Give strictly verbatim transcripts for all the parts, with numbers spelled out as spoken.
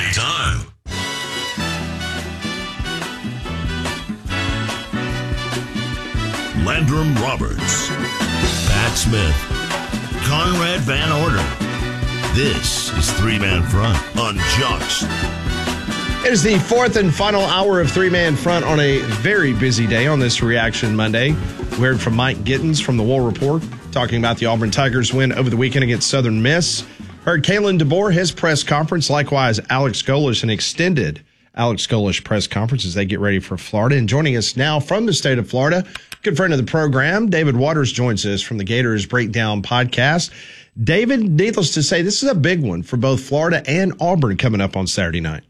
time. Landrum Roberts, Pat Smith, Conrad Van Order. This is Three Man Front on Jocks. It is the fourth and final hour of Three Man Front on a very busy day on this Reaction Monday. We heard from Mike Gittins from the War Report talking about the Auburn Tigers win over the weekend against Southern Miss. Heard Kalen DeBoer, his press conference. Likewise, Alex Golesh, an extended Alex Golesh press conference as they get ready for Florida. And joining us now from the state of Florida, good friend of the program, David Waters joins us from the Gators Breakdown podcast. David, needless to say, this is a big one for both Florida and Auburn coming up on Saturday night.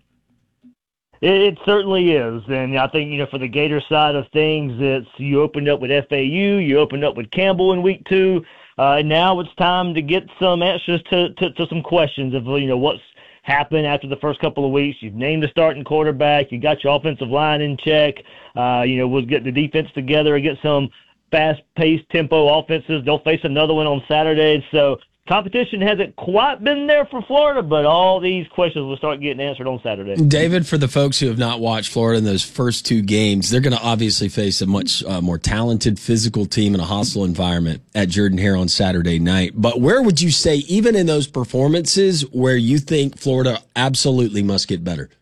It certainly is, and I think, you know, for the Gator side of things, it's you opened up with F A U, you opened up with Campbell in week two, uh, and now it's time to get some answers to, to, to some questions of, you know, what's happened after the first couple of weeks. You've named the starting quarterback, you got your offensive line in check, uh, you know, we'll get the defense together and get some fast-paced tempo offenses. They'll face another one on Saturday, so competition hasn't quite been there for Florida, but all these questions will start getting answered on Saturday. David, for the folks who have not watched Florida in those first two games, they're going to obviously face a much uh, more talented physical team in a hostile environment at Jordan-Hare on Saturday night. But where would you say, even in those performances, where you think Florida absolutely must get better?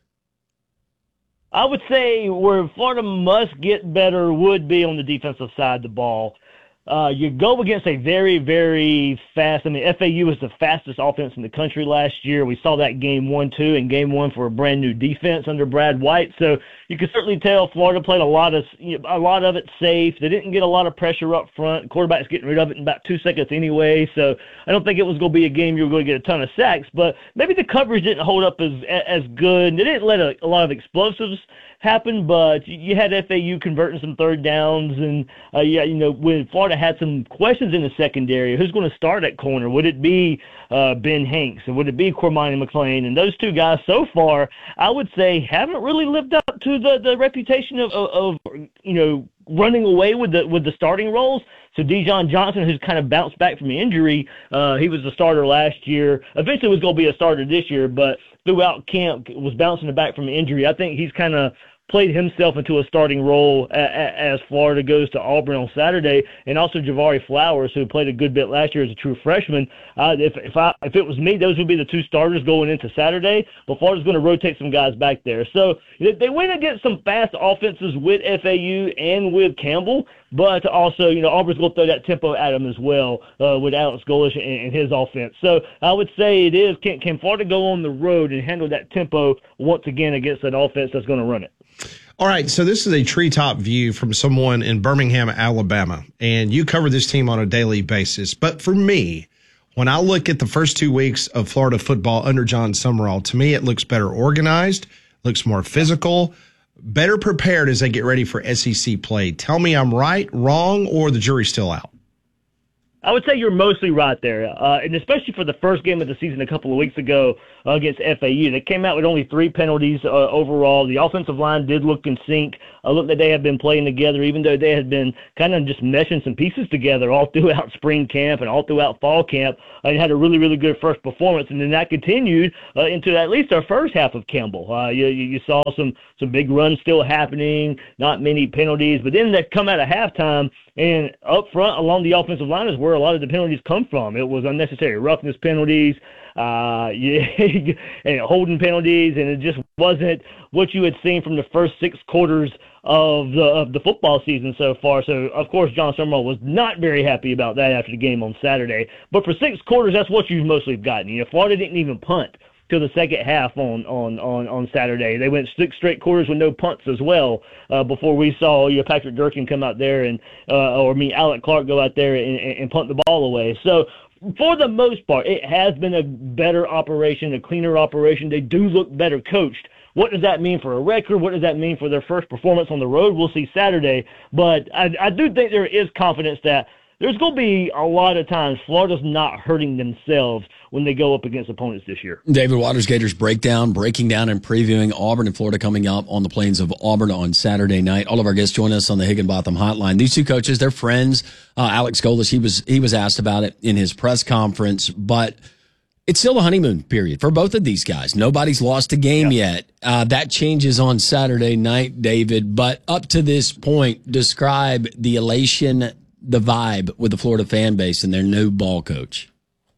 I would say where Florida must get better would be on the defensive side of the ball. Uh, you go against a very, very fast, I mean, F A U was the fastest offense in the country last year. We saw that game one, two, and game one for a brand new defense under Brad White. So you can certainly tell Florida played a lot of, you know, a lot of it safe. They didn't get a lot of pressure up front. Quarterback's getting rid of it in about two seconds anyway. So I don't think it was going to be a game you were going to get a ton of sacks, but maybe the coverage didn't hold up as, as good. They didn't let a, a lot of explosives happen, but you had F A U converting some third downs, and uh, yeah, you know, when Florida had some questions in the secondary, who's going to start at corner? Would it be uh, Ben Hanks, and would it be Cormani McClain? And those two guys so far, I would say, haven't really lived up to the, the reputation of, of, of you know, running away with the with the starting roles. So Dijon Johnson, who's kind of bounced back from injury, uh, he was the starter last year. Eventually was going to be a starter this year, but throughout camp was bouncing back from injury. I think he's kind of played himself into a starting role a, a, as Florida goes to Auburn on Saturday, and also Javari Flowers, who played a good bit last year as a true freshman. Uh, if if I if it was me, those would be the two starters going into Saturday. But Florida's going to rotate some guys back there, so they went against some fast offenses with F A U and with Campbell. But also, you know, Auburn's going to throw that tempo at them as well uh, with Alex Golesh and, and his offense. So I would say it is, can, can Florida go on the road and handle that tempo once again against an offense that's going to run it? All right, so this is a treetop view from someone in Birmingham, Alabama, and you cover this team on a daily basis. But for me, when I look at the first two weeks of Florida football under John Summerall, to me it looks better organized, looks more physical, better prepared as they get ready for S E C play. Tell me I'm right, wrong, or the jury's still out. I would say you're mostly right there, uh, and especially for the first game of the season a couple of weeks ago uh, against F A U. They came out with only three penalties uh, overall. The offensive line did look in sync. Uh, look that they had been playing together, even though they had been kind of just meshing some pieces together all throughout spring camp and all throughout fall camp. Uh, and had a really, really good first performance, and then that continued uh, into at least our first half of Campbell. Uh, you, you saw some some big runs still happening, not many penalties, but then they come out of halftime, and up front along the offensive line is where a lot of the penalties come from. It was unnecessary roughness penalties, uh, yeah, and holding penalties, and it just wasn't what you had seen from the first six quarters of the of the football season so far. So, of course, John Summerall was not very happy about that after the game on Saturday. But for six quarters, that's what you've mostly gotten. You know, Florida didn't even punt till the second half on on on, on Saturday. They went six straight quarters with no punts as well uh, before we saw, you know, Patrick Durkin come out there and uh, or I mean Alec Clark go out there and, and punt the ball away. So for the most part, it has been a better operation, a cleaner operation. They do look better coached. What does that mean for a record? What does that mean for their first performance on the road? We'll see Saturday. But I, I do think there is confidence that there's going to be a lot of times Florida's not hurting themselves when they go up against opponents this year. David Waters, Gators Breakdown, breaking down and previewing Auburn and Florida coming up on the plains of Auburn on Saturday night. All of our guests join us on the Higginbotham Hotline. These two coaches, they're friends. Uh, Alex Golesh, he was he was asked about it in his press conference, but It's still a honeymoon period for both of these guys. Nobody's lost a game yeah. yet. Uh, that changes on Saturday night, David. But up to this point, describe the elation, the vibe with the Florida fan base and their new ball coach.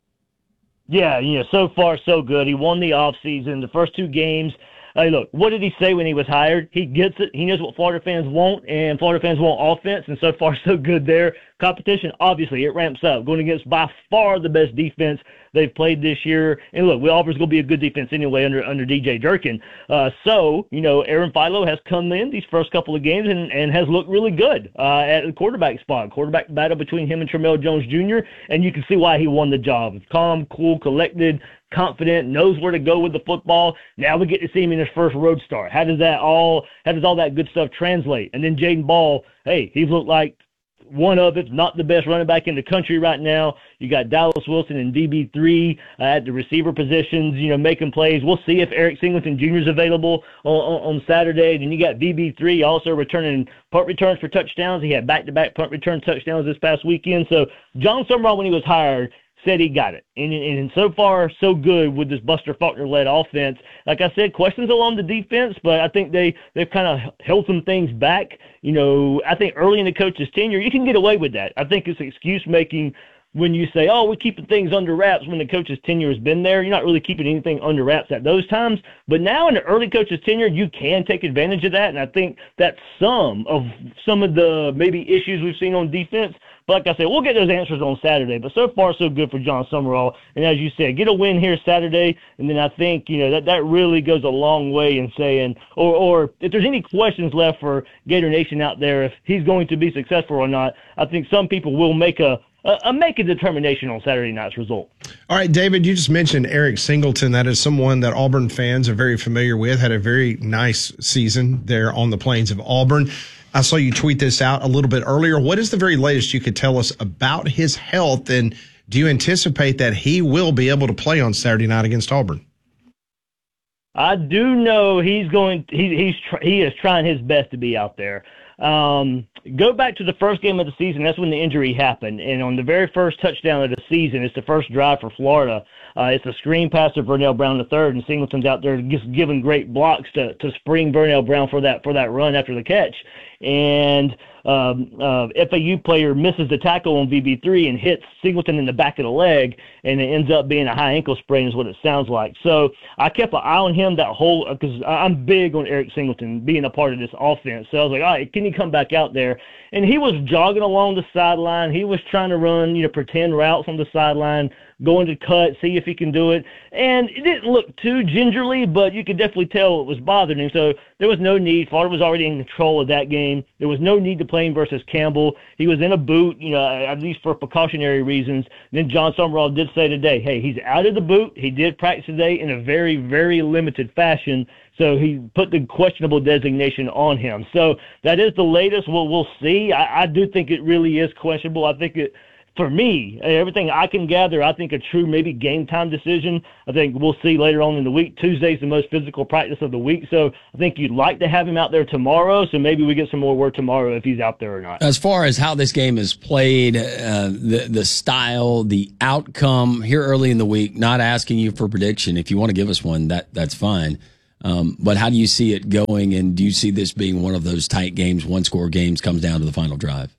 Yeah, you know, so far so good. He won the offseason, the first two games. Hey, look, what did he say when he was hired? He gets it. He knows what Florida fans want, and Florida fans want offense, and so far so good there. Competition, obviously, it ramps up. Going against by far the best defense they've played this year. And look, we Auburn's going to be a good defense anyway under under D J Durkin. Uh, so, you know, Aaron Philo has come in these first couple of games and, and has looked really good uh, at the quarterback spot. Quarterback battle between him and Tramel Jones Junior, and you can see why he won the job. It's calm, cool, collected, confident, knows where to go with the football. Now we get to see him in his first road start. How does that all, how does all that good stuff translate? And then Jaden Ball, hey, he's looked like one of, if not the best running back in the country right now. You got Dallas Wilson and V B three uh, at the receiver positions, you know, making plays. We'll see if Eric Singleton Junior is available on, on, on Saturday. Then you got V B three also returning punt returns for touchdowns. He had back-to-back punt return touchdowns this past weekend. So John Summerall, when he was hired, said he got it. And, and so far, so good with this Buster Faulkner-led offense. Like I said, questions along the defense, but I think they, they've kind of held some things back. You know, I think early in the coach's tenure, you can get away with that. I think it's excuse-making when you say, oh, we're keeping things under wraps when the coach's tenure has been there. You're not really keeping anything under wraps at those times. But now in the early coach's tenure, you can take advantage of that. And I think that's some of some of the maybe issues we've seen on defense. But like I said, we'll get those answers on Saturday. But so far, so good for John Summerall. And as you said, get a win here Saturday. And then I think, you know, that, that really goes a long way in saying, or, or if there's any questions left for Gator Nation out there, if he's going to be successful or not, I think some people will make a, a make a determination on Saturday night's result. All right, David, you just mentioned Eric Singleton. That is someone that Auburn fans are very familiar with, had a very nice season there on the plains of Auburn. I saw you tweet this out a little bit earlier. What is the very latest you could tell us about his health, and do you anticipate that he will be able to play on Saturday night against Auburn? I do know he's going. He, he's tr- he is trying his best to be out there. Um, go back to the first game of the season. That's when the injury happened. And on the very first touchdown of the season, it's the first drive for Florida. Uh, it's a screen pass to Vernell Brown the third, and Singleton's out there just giving great blocks to, to spring Vernell Brown for that for that run after the catch. And um, uh, F A U player misses the tackle on V B three and hits Singleton in the back of the leg, and it ends up being a high ankle sprain is what it sounds like. So I kept an eye on him that whole – because I'm big on Eric Singleton being a part of this offense. So I was like, all right, can he come back out there? And he was jogging along the sideline. He was trying to run, you know, pretend routes on the sideline, going to cut, see if he can do it. And it didn't look too gingerly, but you could definitely tell it was bothering him. So there was no need. Florida was already in control of that game. There was no need to play him versus Campbell. He was in a boot, you know, at least for precautionary reasons. Then John Summerall did say today, hey, he's out of the boot. He did practice today in a very, very limited fashion. So he put the questionable designation on him. So that is the latest. We'll, we'll see. I, I do think it really is questionable. I think it, for me, everything I can gather, I think a true maybe game time decision. I think we'll see later on in the week. Tuesday's the most physical practice of the week. So I think you'd like to have him out there tomorrow. So maybe we get some more word tomorrow if he's out there or not. As far as how this game is played, uh, the, the style, the outcome here early in the week, not asking you for prediction. If you want to give us one, that that's fine. Um, but how do you see it going, and do you see this being one of those tight games, one-score games, comes down to the final drive?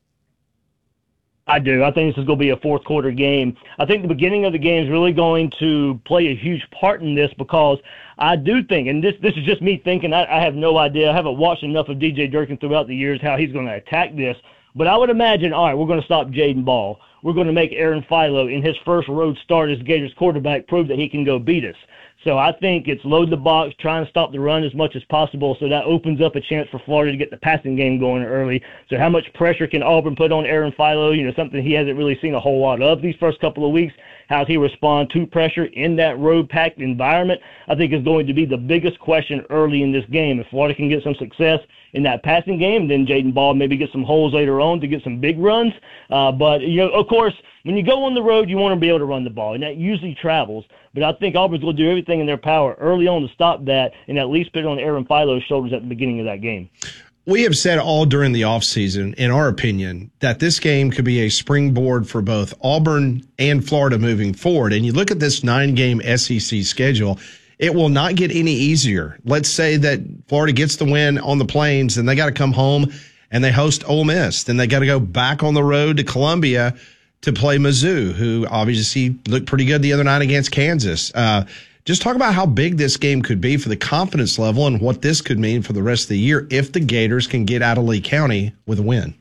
I do. I think this is going to be a fourth-quarter game. I think the beginning of the game is really going to play a huge part in this because I do think, and this this is just me thinking, I, I have no idea. I haven't watched enough of D J Durkin throughout the years how he's going to attack this. But I would imagine, all right, we're going to stop Jaden Ball. We're going to make Aaron Philo, in his first road start as Gators quarterback, prove that he can go beat us. So I think it's load the box, try and stop the run as much as possible, so that opens up a chance for Florida to get the passing game going early. So how much pressure can Auburn put on Aaron Philo? You know, something he hasn't really seen a whole lot of these first couple of weeks. How does he respond to pressure in that road-packed environment? I think is going to be the biggest question early in this game. If Florida can get some success in that passing game, then Jaden Ball maybe get some holes later on to get some big runs. Uh, but, you know, of course, when you go on the road, you want to be able to run the ball, and that usually travels. But I think Auburn's going to do everything in their power early on to stop that and at least put it on Aaron Philo's shoulders at the beginning of that game. We have said all during the offseason, in our opinion, that this game could be a springboard for both Auburn and Florida moving forward. And you look at this nine-game S E C schedule, it will not get any easier. Let's say that Florida gets the win on the Plains, and they got to come home and they host Ole Miss. Then they got to go back on the road to Columbia to play Mizzou, who obviously looked pretty good the other night against Kansas. Uh, Just talk about how big this game could be for the confidence level and what this could mean for the rest of the year if the Gators can get out of Lee County with a win.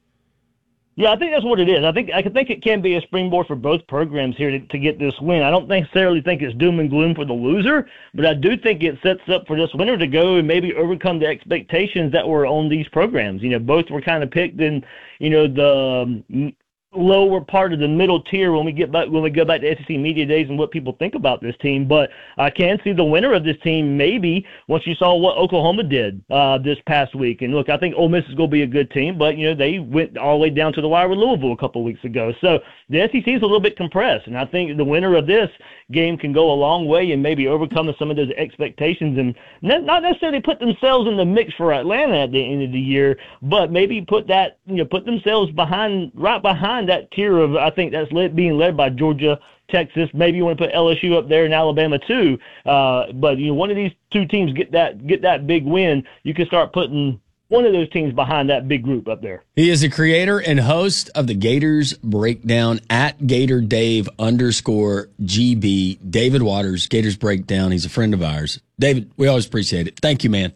Yeah, I think that's what it is. I think I think it can be a springboard for both programs here to, to get this win. I don't necessarily think it's doom and gloom for the loser, but I do think it sets up for this winner to go and maybe overcome the expectations that were on these programs. You know, both were kind of picked in, you know, the um, lower part of the middle tier when we get back when we go back to S E C media days and what people think about this team. But I can see the winner of this team maybe once you saw what Oklahoma did uh, this past week. And look, I think Ole Miss is going to be a good team, but you know they went all the way down to the wire with Louisville a couple of weeks ago. So the S E C is a little bit compressed, and I think the winner of this game can go a long way and maybe overcome some of those expectations and not necessarily put themselves in the mix for Atlanta at the end of the year, but maybe put that you know put themselves behind right behind that tier of, I think that's led, being led by Georgia, Texas. Maybe you want to put L S U up there and Alabama too. Uh, but you know, one of these two teams get that get that big win, you can start putting one of those teams behind that big group up there. He is a creator and host of the Gators Breakdown at Gator Dave underscore G B. David Waters, Gators Breakdown. He's a friend of ours. David, we always appreciate it. Thank you, man.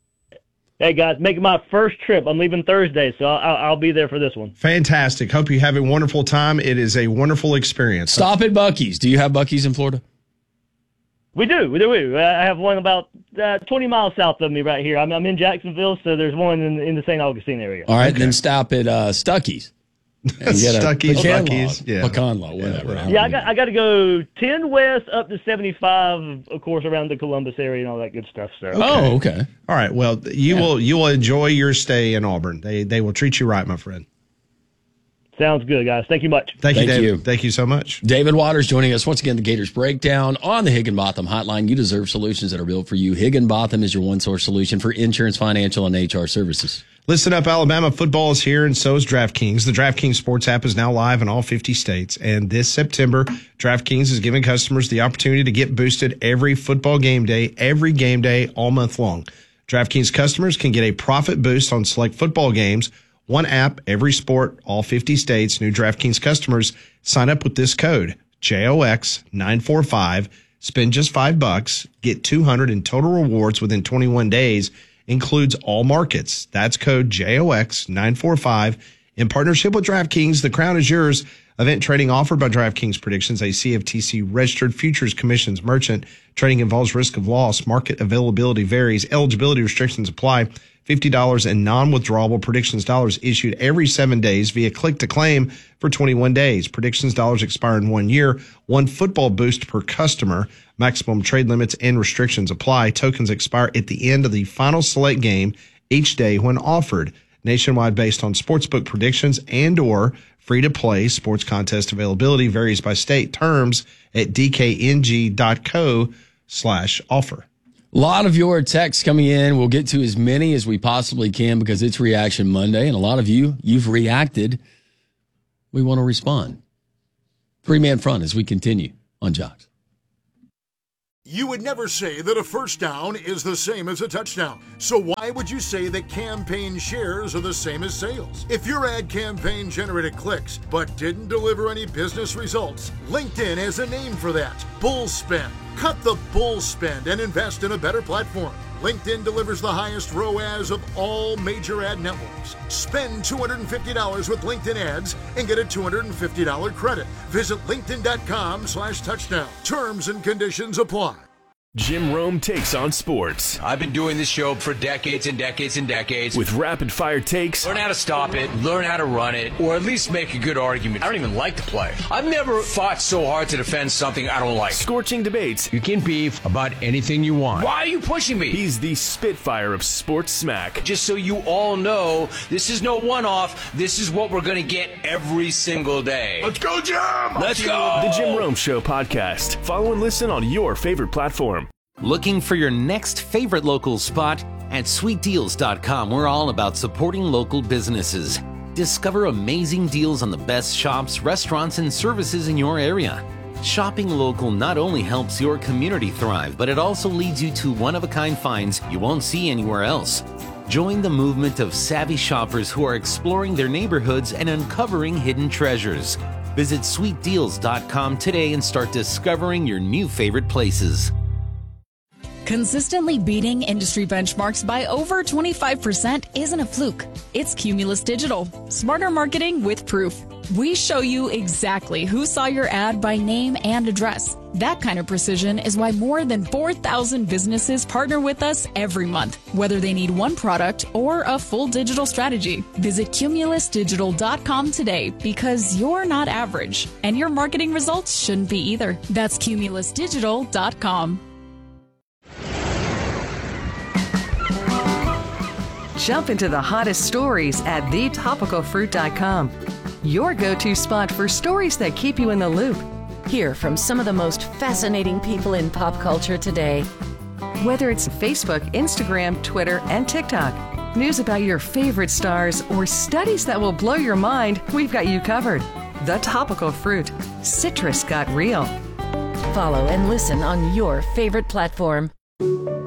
Hey, guys, making my first trip. I'm leaving Thursday, so I'll, I'll be there for this one. Fantastic. Hope you have a wonderful time. It is a wonderful experience. Stop at Buc-ee's. Do you have Buc-ee's in Florida? We do. We do. I have one about uh, twenty miles south of me right here. I'm, I'm in Jacksonville, so there's one in, in the Saint Augustine area. All right, okay. Then stop at uh, Stuckey's. Stuckey's, Buc-ee's. Yeah. Pecan law, whatever. Yeah, yeah I got I got to go ten west up to seventy-five, of course, around the Columbus area and all that good stuff. So. Okay. Oh, okay. All right. Well, you yeah. will you will enjoy your stay in Auburn. They they will treat you right, my friend. Sounds good, guys. Thank you much. Thank you, Thank David. you. Thank you so much. David Waters joining us once again, the Gators Breakdown on the Higginbotham Hotline. You deserve solutions that are built for you. Higginbotham is your one-source solution for insurance, financial, and H R services. Listen up, Alabama football is here, and so is DraftKings. The DraftKings Sports app is now live in all fifty states, and this September, DraftKings is giving customers the opportunity to get boosted every football game day, every game day, all month long. DraftKings customers can get a profit boost on select football games. One app, every sport, all fifty states. New DraftKings customers sign up with this code, J O X nine four five. Spend just five bucks, get two hundred in total rewards within twenty-one days. Includes all markets. That's code J O X nine four five. In partnership with DraftKings, the crown is yours. Event trading offered by DraftKings Predictions, a C F T C registered futures commissions merchant. Trading involves risk of loss. Market availability varies. Eligibility restrictions apply. fifty dollars in non-withdrawable Predictions dollars issued every seven days via click to claim for twenty-one days. Predictions dollars expire in one year. One football boost per customer. Maximum trade limits and restrictions apply. Tokens expire at the end of the final select game each day when offered. Nationwide based on sportsbook predictions and or free-to-play. Sports contest availability varies by state. Terms at dkng.co slash offer. A lot of your texts coming in. We'll get to as many as we possibly can because it's Reaction Monday, and a lot of you, you've reacted. We want to respond. Three-man front as we continue on Jocks. You would never say that a first down is the same as a touchdown. So why would you say that campaign shares are the same as sales? If your ad campaign generated clicks but didn't deliver any business results, LinkedIn has a name for that. Bull spend. Cut the bull spend and invest in a better platform. LinkedIn delivers the highest R O A S of all major ad networks. Spend two hundred fifty dollars with LinkedIn ads and get a two hundred fifty dollars credit. Visit linkedin.com slash touchdown. Terms and conditions apply. Jim Rome takes on sports. I've been doing this show for decades and decades and decades. With rapid-fire takes. Learn how to stop it, learn how to run it, or at least make a good argument. I don't even like to play. I've never fought so hard to defend something I don't like. Scorching debates. You can beef about anything you want. Why are you pushing me? He's the Spitfire of sports smack. Just so you all know, this is no one-off. This is what we're going to get every single day. Let's go, Jim! Let's go! The Jim Rome Show podcast. Follow and listen on your favorite platform. Looking for your next favorite local spot? At sweet deals dot com, we're all about supporting local businesses. Discover amazing deals on the best shops, restaurants, and services in your area. Shopping local not only helps your community thrive, but it also leads you to one-of-a-kind finds you won't see anywhere else. Join the movement of savvy shoppers who are exploring their neighborhoods and uncovering hidden treasures. Visit sweet deals dot com today and start discovering your new favorite places. Consistently beating industry benchmarks by over twenty-five percent isn't a fluke. It's Cumulus Digital. Smarter marketing with proof. We show you exactly who saw your ad by name and address. That kind of precision is why more than four thousand businesses partner with us every month, whether they need one product or a full digital strategy. Visit cumulus digital dot com today because you're not average, and your marketing results shouldn't be either. That's cumulus digital dot com. Jump into the hottest stories at the topical fruit dot com. Your go-to spot for stories that keep you in the loop. Hear from some of the most fascinating people in pop culture today. Whether it's Facebook, Instagram, Twitter, and TikTok, news about your favorite stars, or studies that will blow your mind, we've got you covered. The Topical Fruit. Citrus got real. Follow and listen on your favorite platform.